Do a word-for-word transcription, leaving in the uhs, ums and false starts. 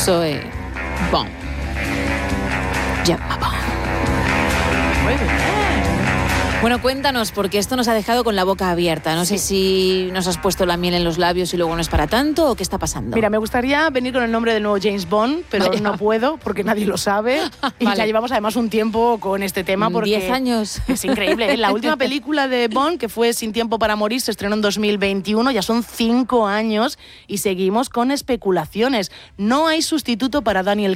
Zoe Bond. Gemma Bond. Muy bien. Bueno, cuéntanos, porque esto nos ha dejado con la boca abierta. No Sí. sé si nos has puesto la miel en los labios y luego no es para tanto, o qué está pasando. Mira, me gustaría venir con el nombre del nuevo James Bond, pero Vaya. no puedo porque nadie lo sabe. Y Vale. ya llevamos además un tiempo con este tema porque Diez años. es increíble, ¿eh? La última película de Bond, que fue Sin tiempo para morir, se estrenó en dos mil veintiuno, ya son cinco años y seguimos con especulaciones. No hay sustituto para Daniel